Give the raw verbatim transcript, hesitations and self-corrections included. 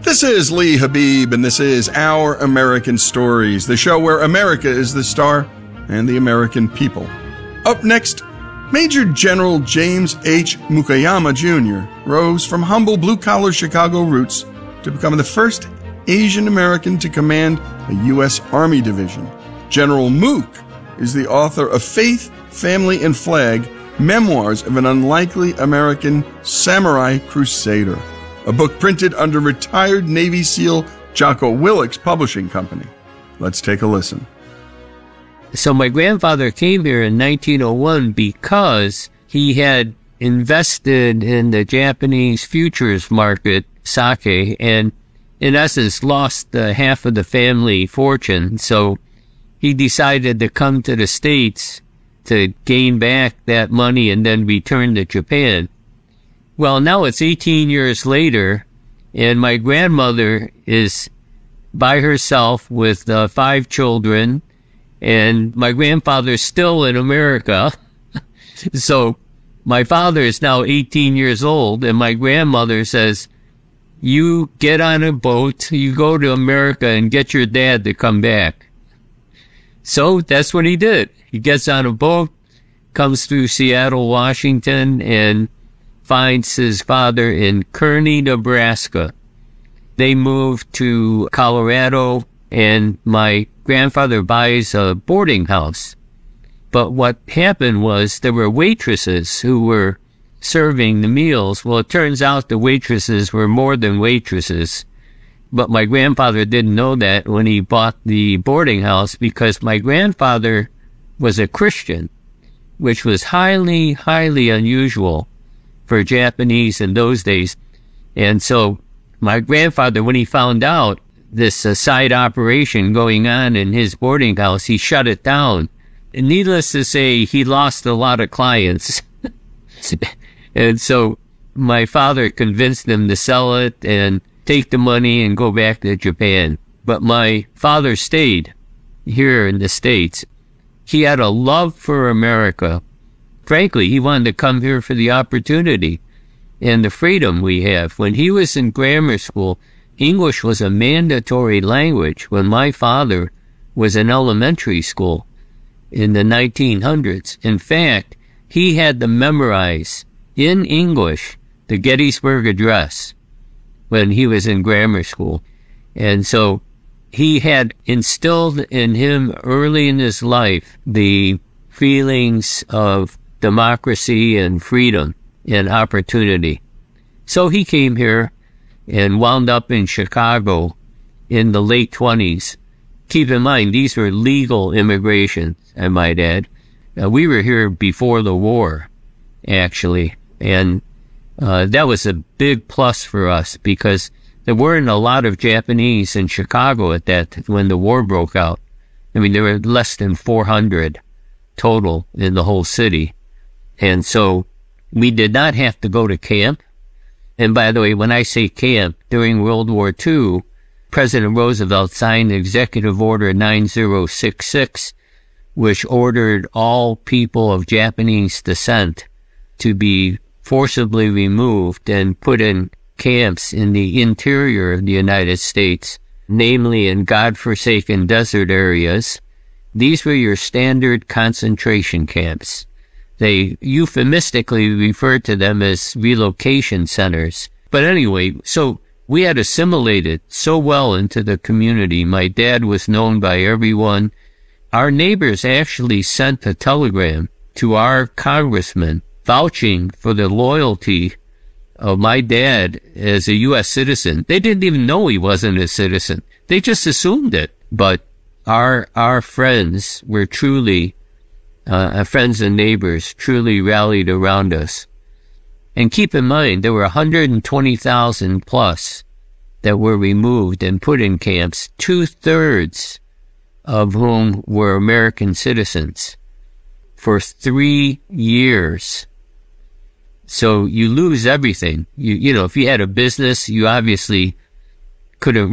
This is Lee Habib, and this is Our American Stories, the show where America is the star and the American people. Up next, Major General James H. Mukayama Junior rose from humble blue-collar Chicago roots to become the first Asian American to command a U S Army division. General Mook is the author of Faith, Family, and Flag, Memoirs of an Unlikely American Samurai Crusader, a book printed under retired Navy SEAL Jocko Willick's publishing company. Let's take a listen. So my grandfather came here in nineteen oh one because he had invested in the Japanese futures market, sake, and in essence lost uh, half of the family fortune. So he decided to come to the States to gain back that money and then return to Japan. Well, now it's eighteen years later, and my grandmother is by herself with uh, five children, and my grandfather's still in America. So my father is now eighteen years old, and my grandmother says, you get on a boat, you go to America and get your dad to come back. So that's what he did. He gets on a boat, comes through Seattle, Washington, and finds his father in Kearney, Nebraska. They moved to Colorado, and my grandfather buys a boarding house. But what happened was there were waitresses who were serving the meals. Well, it turns out the waitresses were more than waitresses. But my grandfather didn't know that when he bought the boarding house, because my grandfather was a Christian, which was highly, highly unusual for Japanese in those days. And so my grandfather, when he found out this uh, side operation going on in his boarding house, he shut it down. And needless to say, he lost a lot of clients. And so my father convinced him to sell it and take the money and go back to Japan. But my father stayed here in the States. He had a love for America. Frankly, he wanted to come here for the opportunity and the freedom we have. When he was in grammar school, English was a mandatory language when my father was in elementary school in the nineteen hundreds. In fact, he had to memorize in English the Gettysburg Address when he was in grammar school. And so he had instilled in him early in his life the feelings of democracy and freedom and opportunity. So he came here and wound up in Chicago in the late twenties. Keep in mind, these were legal immigrations, I might add. Uh, we were here before the war, actually, and uh, that was a big plus for us because there weren't a lot of Japanese in Chicago at that when the war broke out. I mean, there were less than four hundred total in the whole city. And so we did not have to go to camp. And by the way, when I say camp, during World War Two, President Roosevelt signed Executive Order nine oh six six, which ordered all people of Japanese descent to be forcibly removed and put in camps in the interior of the United States, namely in God-forsaken desert areas. These were your standard concentration camps. They euphemistically referred to them as relocation centers. But anyway, so we had assimilated so well into the community. My dad was known by everyone. Our neighbors actually sent a telegram to our congressman vouching for the loyalty of my dad as a U S citizen. They didn't even know he wasn't a citizen. They just assumed it. But our our friends were truly Uh, our friends and neighbors truly rallied around us. And keep in mind, there were one hundred twenty thousand plus that were removed and put in camps, two-thirds of whom were American citizens for three years. So you lose everything. You, you know, if you had a business, you obviously could have